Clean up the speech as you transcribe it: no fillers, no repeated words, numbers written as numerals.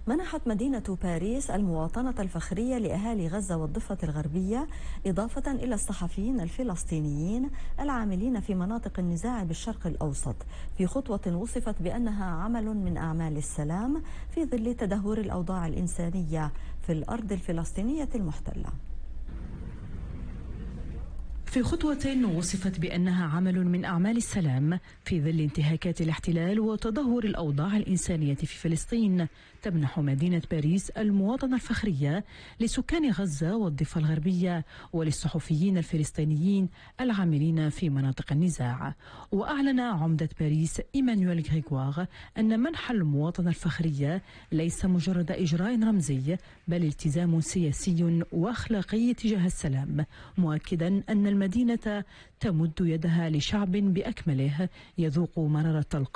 منحت مدينة باريس المواطنة الفخرية لأهالي غزة والضفة الغربية، إضافة إلى الصحفيين الفلسطينيين العاملين في مناطق النزاع بالشرق الأوسط، في خطوة وصفت بأنها عمل من أعمال السلام في ظل تدهور الأوضاع الإنسانية في الأرض الفلسطينية المحتلة. في خطوة وصفت بأنها عمل من أعمال السلام في ظل انتهاكات الاحتلال وتدهور الأوضاع الإنسانية في فلسطين، تمنح مدينة باريس المواطنة الفخرية لسكان غزة والضفة الغربية وللصحفيين الفلسطينيين العاملين في مناطق النزاع. وأعلن عمدة باريس إيمانويل غريغوار أن منح المواطنة الفخرية ليس مجرد إجراء رمزي، بل التزام سياسي وأخلاقي تجاه السلام، مؤكدا أن المدينة تمد يدها لشعب بأكمله يذوق مرارة